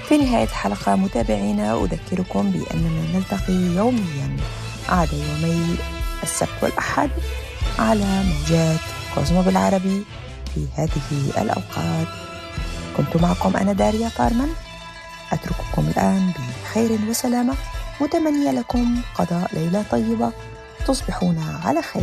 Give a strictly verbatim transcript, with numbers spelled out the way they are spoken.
في نهاية الحلقة متابعينا أذكركم بأننا نلتقي يوميا عدا يومي السبت والأحد على موجات كوزمو بالعربي في هذه الأوقات. كنت معكم أنا داريا طارمان، أترككم الآن بخير وسلامة، متمنية لكم قضاء ليلة طيبة، تصبحون على خير.